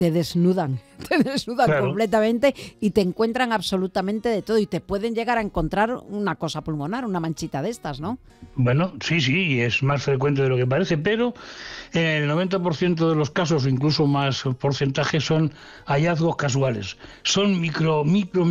te desnudan Claro. completamente y te encuentran absolutamente de todo y te pueden llegar a encontrar una cosa pulmonar, una manchita de estas, ¿no? Bueno, sí, y es más frecuente de lo que parece, pero en el 90% de los casos, incluso más porcentaje, son hallazgos casuales. Son micro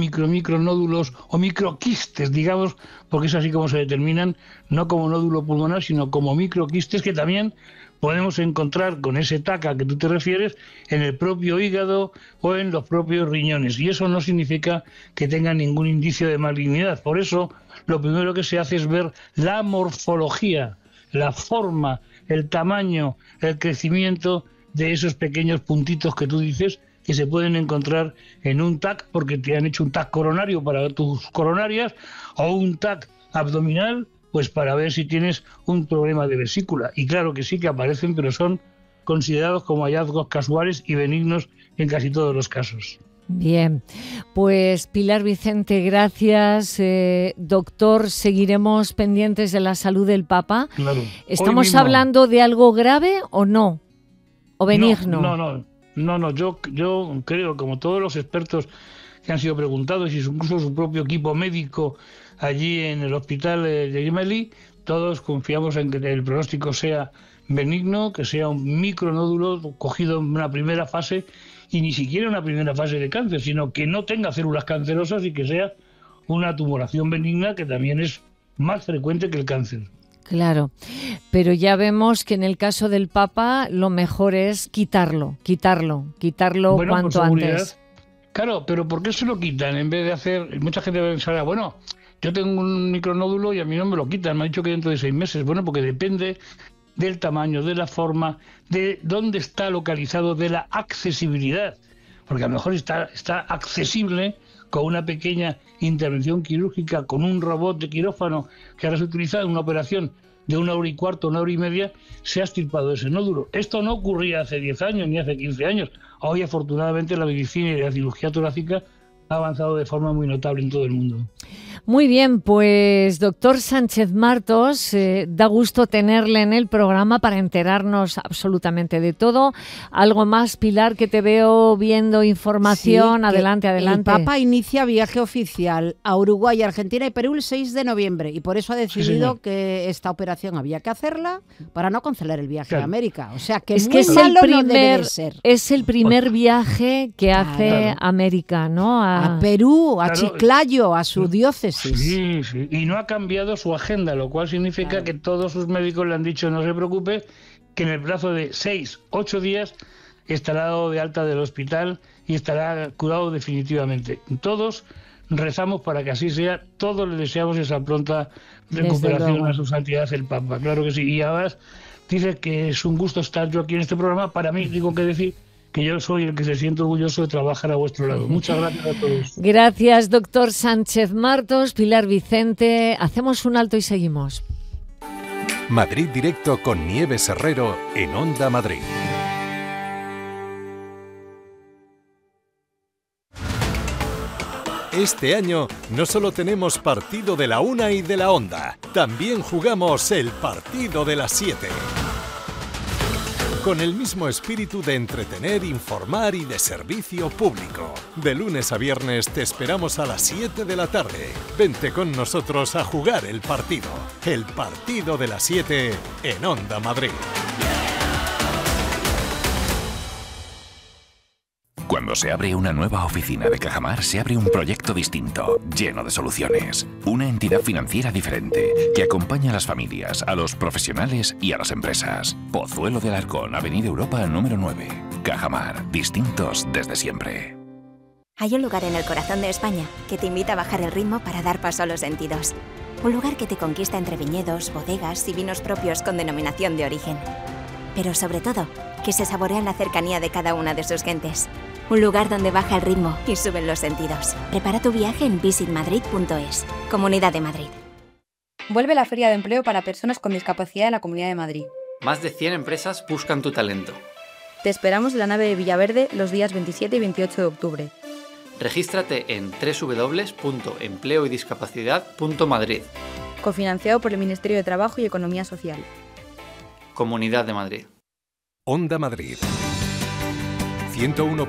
nódulos o microquistes, digamos, porque es así como se determinan, no como nódulo pulmonar, sino como microquistes que también podemos encontrar con ese TAC a que tú te refieres en el propio hígado o en los propios riñones. Y eso no significa que tengan ningún indicio de malignidad. Por eso, lo primero que se hace es ver la morfología, la forma, el tamaño, el crecimiento de esos pequeños puntitos que tú dices que se pueden encontrar en un TAC porque te han hecho un TAC coronario para tus coronarias o un TAC abdominal pues para ver si tienes un problema de vesícula. Y claro que sí que aparecen, pero son considerados como hallazgos casuales y benignos en casi todos los casos. Bien, pues Pilar Vicente, gracias. Doctor, seguiremos pendientes de la salud del Papa. Claro. ¿Estamos hablando de algo grave o no? ¿O benigno? No, yo creo, como todos los expertos que han sido preguntados, y incluso su propio equipo médico allí en el hospital de Gemelli, todos confiamos en que el pronóstico sea benigno, que sea un micronódulo cogido en una primera fase, y ni siquiera una primera fase de cáncer, sino que no tenga células cancerosas y que sea una tumoración benigna, que también es más frecuente que el cáncer. Claro, pero ya vemos que en el caso del Papa lo mejor es quitarlo bueno, cuanto antes. Claro, pero ¿por qué se lo quitan en vez de hacer? Mucha gente pensará, bueno, yo tengo un micronódulo y a mí no me lo quitan, me han dicho que dentro de 6 meses. Bueno, porque depende del tamaño, de la forma, de dónde está localizado, de la accesibilidad. Porque a lo mejor está accesible con una pequeña intervención quirúrgica, con un robot de quirófano que ahora se utiliza en una operación de 1 hora y cuarto, 1 hora y media, se ha extirpado ese nódulo. Esto no ocurría hace 10 años ni hace 15 años. Hoy, afortunadamente, la medicina y la cirugía torácica ha avanzado de forma muy notable en todo el mundo. Muy bien, pues doctor Sánchez Martos, da gusto tenerle en el programa para enterarnos absolutamente de todo. Algo más, Pilar, que te veo viendo información. Sí, adelante. El Papa inicia viaje oficial a Uruguay, Argentina y Perú el 6 de noviembre y por eso ha decidido que esta operación había que hacerla para no cancelar el viaje a América. O sea, que es el primer viaje que hace América, ¿no? A Perú, a Chiclayo, a su diócesis. Sí, y no ha cambiado su agenda, lo cual significa que todos sus médicos le han dicho no se preocupe, que en el plazo de 6-8 días estará dado de alta del hospital y estará curado definitivamente. Todos rezamos para que así sea, todos le deseamos esa pronta recuperación a su santidad el Papa, claro que sí. Y además dice que es un gusto estar yo aquí en este programa. Para mí, digo que decir que yo soy el que se siente orgulloso de trabajar a vuestro lado. Muchas gracias a todos. Gracias, doctor Sánchez Martos, Pilar Vicente. Hacemos un alto y seguimos. Madrid Directo con Nieves Herrero en Onda Madrid. Este año no solo tenemos partido de la 1 y de la Onda, también jugamos el partido de las 7. Con el mismo espíritu de entretener, informar y de servicio público. De lunes a viernes te esperamos a las 7 de la tarde. Vente con nosotros a jugar el partido. El partido de las 7 en Onda Madrid. Cuando se abre una nueva oficina de Cajamar, se abre un proyecto distinto, lleno de soluciones. Una entidad financiera diferente, que acompaña a las familias, a los profesionales y a las empresas. Pozuelo del Arcón, Avenida Europa, número 9. Cajamar, distintos desde siempre. Hay un lugar en el corazón de España que te invita a bajar el ritmo para dar paso a los sentidos. Un lugar que te conquista entre viñedos, bodegas y vinos propios con denominación de origen. Pero sobre todo, que se saborea en la cercanía de cada una de sus gentes. Un lugar donde baja el ritmo y suben los sentidos. Prepara tu viaje en visitmadrid.es. Comunidad de Madrid. Vuelve la Feria de Empleo para Personas con Discapacidad en la Comunidad de Madrid. Más de 100 empresas buscan tu talento. Te esperamos en la nave de Villaverde los días 27 y 28 de octubre. Regístrate en www.empleoydiscapacidad.madrid. Cofinanciado por el Ministerio de Trabajo y Economía Social. Comunidad de Madrid. Onda Madrid. 101.